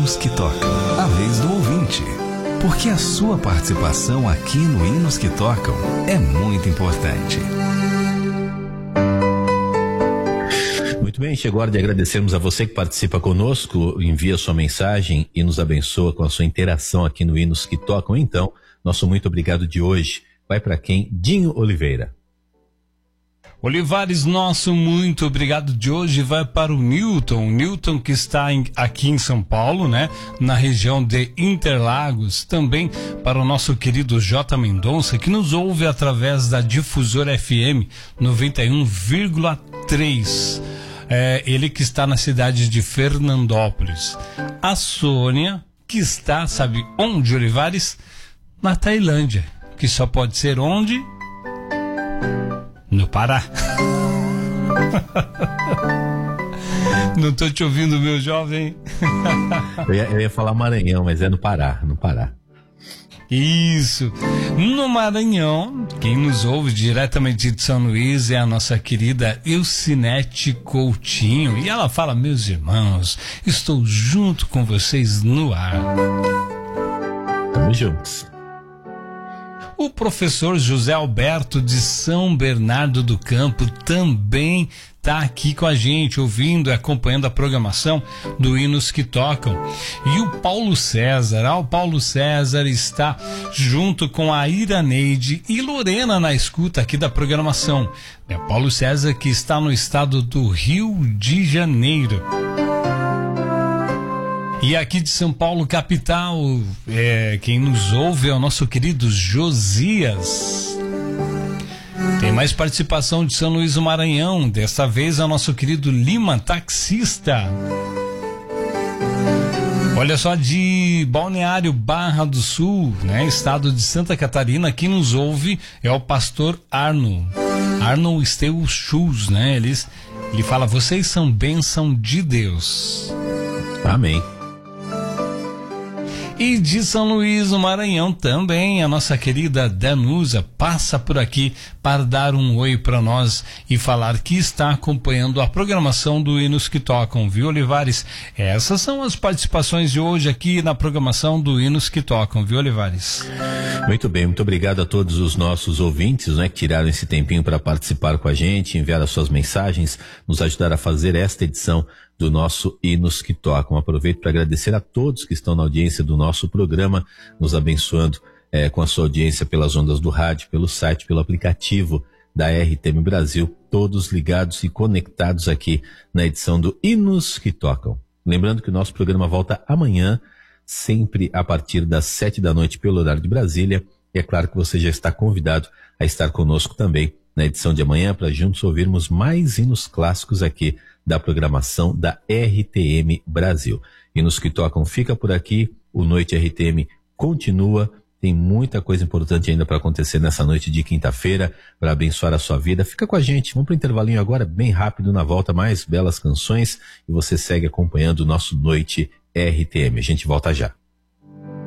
Hinos que Tocam, a vez do ouvinte. Porque a sua participação aqui no Hinos que Tocam é muito importante. Muito bem, chegou a hora de agradecermos a você que participa conosco, envia sua mensagem e nos abençoa com a sua interação aqui no Hinos que Tocam. Então, nosso muito obrigado de hoje vai para quem? Dinho Oliveira. Olivares, nosso muito obrigado de hoje vai para o Newton que está aqui em São Paulo, né? Na região de Interlagos, também para o nosso querido J. Mendonça, que nos ouve através da Difusora FM 91,3. Ele que está na cidade de Fernandópolis. A Sônia, que está, sabe onde, Olivares? Na Tailândia, que só pode ser onde? No Pará. Não tô te ouvindo, meu jovem. Eu ia falar Maranhão, mas é no Pará, no Pará. Isso. No Maranhão, quem nos ouve diretamente de São Luís é a nossa querida Elcinete Coutinho. E ela fala: meus irmãos, estou junto com vocês no ar. Tamo juntos. O professor José Alberto de São Bernardo do Campo também está aqui com a gente, ouvindo e acompanhando a programação do Hinos que Tocam. E o Paulo César, o Paulo César está junto com a Iraneide e Lorena na escuta aqui da programação. É Paulo César que está no estado do Rio de Janeiro. E aqui de São Paulo, capital, quem nos ouve é o nosso querido Josias. Tem mais participação de São Luís do Maranhão, desta vez é o nosso querido Lima, taxista. Olha só, de Balneário Barra do Sul, né, estado de Santa Catarina, quem nos ouve é o pastor Arnold Steu Schulz, né? Ele fala: vocês são bênção de Deus. Amém. E de São Luís do Maranhão também, a nossa querida Danusa passa por aqui para dar um oi para nós e falar que está acompanhando a programação do Hinos que Tocam, viu, Olivares? Essas são as participações de hoje aqui na programação do Hinos que Tocam, viu, Olivares? Muito bem, muito obrigado a todos os nossos ouvintes, né, que tiraram esse tempinho para participar com a gente, enviar as suas mensagens, nos ajudar a fazer esta edição do nosso Hinos que Tocam. Aproveito para agradecer a todos que estão na audiência do nosso programa, nos abençoando com a sua audiência pelas ondas do rádio, pelo site, pelo aplicativo da RTM Brasil, todos ligados e conectados aqui na edição do Hinos que Tocam. Lembrando que o nosso programa volta amanhã, sempre a partir das 7h pelo horário de Brasília, e é claro que você já está convidado a estar conosco também na edição de amanhã para juntos ouvirmos mais hinos clássicos aqui da programação da RTM Brasil. Hinos que Tocam fica por aqui, o Noite RTM continua, tem muita coisa importante ainda para acontecer nessa noite de quinta-feira, para abençoar a sua vida. Fica com a gente, vamos para o intervalinho agora, bem rápido, na volta mais belas canções, e você segue acompanhando o nosso Noite RTM. A gente volta já.